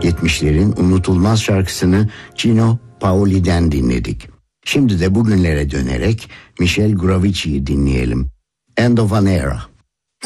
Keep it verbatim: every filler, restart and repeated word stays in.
yetmişlerin unutulmaz şarkısını Gino Paoli'den dinledik. Şimdi de bugünlere dönerek Michel Gravicci'yi dinleyelim. End of an Era.